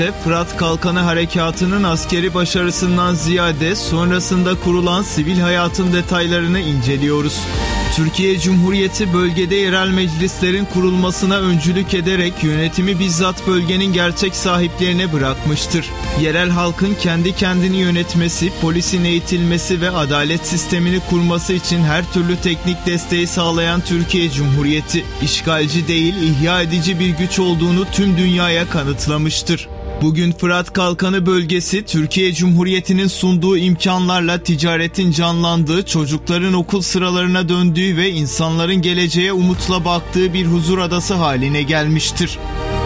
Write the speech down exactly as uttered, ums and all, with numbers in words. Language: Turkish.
Fırat Kalkanı Harekatı'nın askeri başarısından ziyade sonrasında kurulan sivil hayatın detaylarını inceliyoruz. Türkiye Cumhuriyeti bölgede yerel meclislerin kurulmasına öncülük ederek yönetimi bizzat bölgenin gerçek sahiplerine bırakmıştır. Yerel halkın kendi kendini yönetmesi, polisin eğitilmesi ve adalet sistemini kurması için her türlü teknik desteği sağlayan Türkiye Cumhuriyeti, işgalci değil, ihya edici bir güç olduğunu tüm dünyaya kanıtlamıştır. Bugün Fırat Kalkanı bölgesi, Türkiye Cumhuriyeti'nin sunduğu imkanlarla ticaretin canlandığı, çocukların okul sıralarına döndüğü ve insanların geleceğe umutla baktığı bir huzur adası haline gelmiştir.